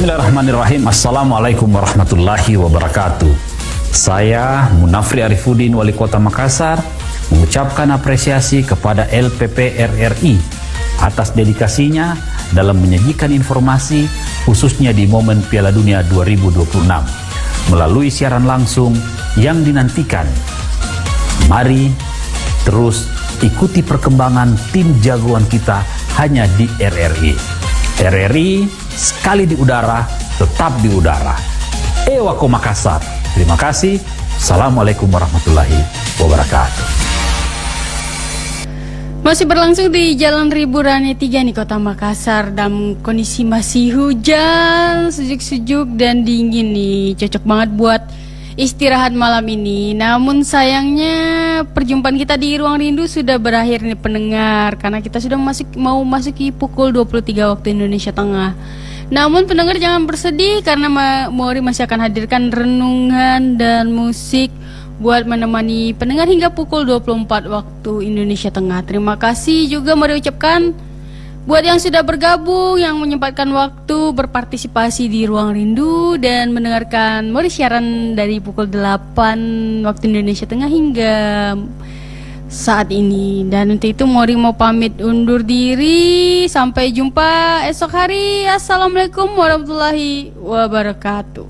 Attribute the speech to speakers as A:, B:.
A: Bismillahirrahmanirrahim. Assalamualaikum warahmatullahi wabarakatuh. Saya Munafri Arifudin, Wali Kota Makassar, mengucapkan apresiasi kepada LPP RRI atas dedikasinya dalam menyajikan informasi khususnya di momen Piala Dunia 2026 melalui siaran langsung yang dinantikan. Mari terus ikuti perkembangan tim jagoan kita hanya di RRI. RRI sekali di udara, tetap di udara. Ewako Makassar. Terima kasih. Assalamualaikum warahmatullahi wabarakatuh.
B: Masih berlangsung di Jalan Riburane 3 nih Kota Makassar, dalam kondisi masih hujan, sejuk-sejuk dan dingin nih. Cocok banget buat istirahat malam ini. Namun sayangnya perjumpaan kita di Ruang Rindu sudah berakhir nih pendengar, karena kita sudah mau masuki pukul 23 waktu Indonesia Tengah. Namun pendengar jangan bersedih, karena Mori masih akan hadirkan renungan dan musik buat menemani pendengar hingga pukul 24 waktu Indonesia Tengah. Terima kasih juga Mori ucapkan buat yang sudah bergabung, yang menyempatkan waktu berpartisipasi di Ruang Rindu dan mendengarkan Mori siaran dari pukul 8 waktu Indonesia Tengah hingga saat ini. Dan untuk itu Mori mau pamit undur diri. Sampai jumpa esok hari. Assalamualaikum warahmatullahi wabarakatuh.